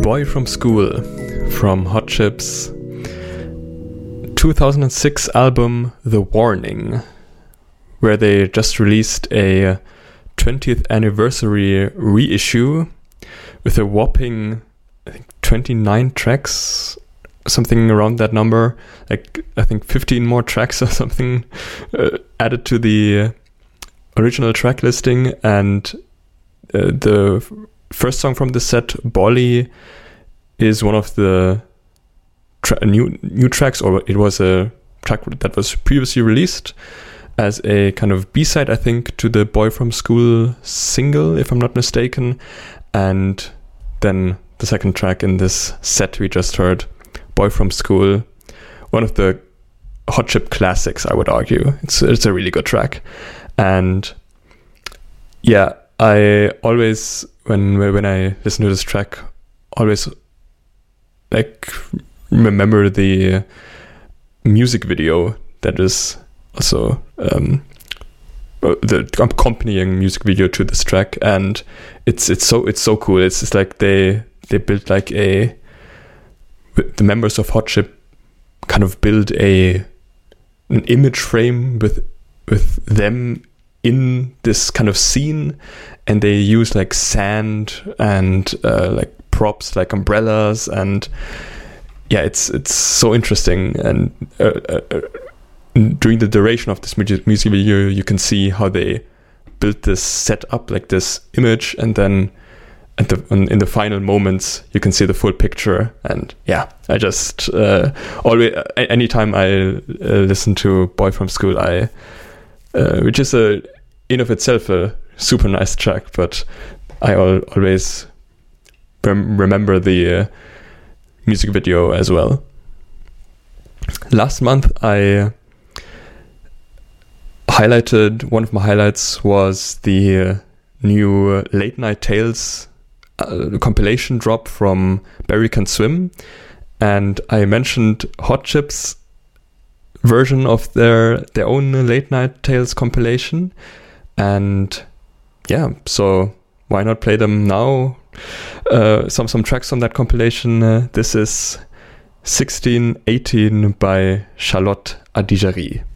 Boy from School from Hot Chip's 2006 album The Warning, where they just released a 20th anniversary reissue with a whopping, I think, 29 tracks, something around that number, like I think 15 more tracks or something added to the original track listing. And the first song from the set, Bolly, is one of the new tracks, or it was a track that was previously released as a kind of B-side, I think, to the Boy from School single, if I'm not mistaken. And then the second track in this set we just heard, Boy from School, one of the Hot Chip classics, I would argue. It's a really good track. And yeah, I always, when I listen to this track, always like remember the music video that is also the accompanying music video to this track, and it's so cool. It's just like they built like the members of Hot Chip kind of build an image frame with them in this kind of scene, and they use like sand and like props like umbrellas, and yeah, it's so interesting. And during the duration of this music video, you can see how they built this set up, like this image, and then in the final moments you can see the full picture. And yeah, I just always, anytime I listen to Boy from School, which is in of itself a super nice track, but I always remember the music video as well. Last month I highlighted, one of my highlights was the new Late Night Tales compilation drop from Barry Can Swim, and I mentioned Hot Chip's version of their own Late Night Tales compilation, and yeah, so why not play them now? Some tracks on that compilation. This is 1618 by Charlotte Adigéry.